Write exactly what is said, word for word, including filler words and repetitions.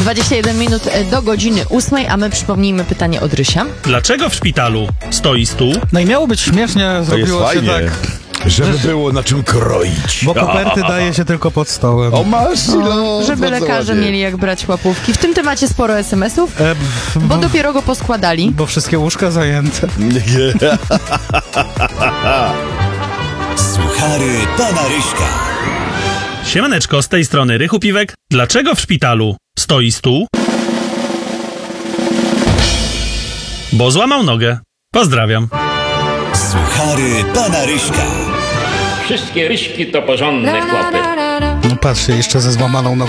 dwadzieścia jeden minut do godziny ósmej, a my przypomnijmy pytanie od Rysia. Dlaczego w szpitalu stoi stół? No i miało być śmiesznie, zrobiło się fajnie. tak, Żeby było na czym kroić. bo koperty daje się tylko pod stołem. O, masz, no, Żeby bardzo lekarze ładnie. mieli jak brać łapówki. W tym temacie sporo es em esów, E, b- bo bo, dopiero go poskładali. bo wszystkie łóżka zajęte. Suchary pana Ryśka. Siemaneczko, z tej strony Rychu Piwek. Dlaczego w szpitalu stoi stół? Bo złamał nogę. Pozdrawiam. Suchary pana Ryśka. Wszystkie ryśki to porządne chłopy. No patrzcie, jeszcze ze złamaną nogą.